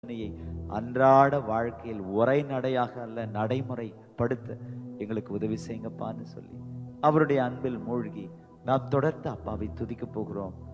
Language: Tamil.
அன்றாட வாழ்க்கையில் உரைநடையாக அல்ல நடைமுறைப்படுத்த எங்களுக்கு உதவி செய்யுங்கப்பான்னு சொல்லி அவருடைய அன்பில் மூழ்கி நாம் தொடர்ந்து அப்பாவை துதிக்க போகிறோம்.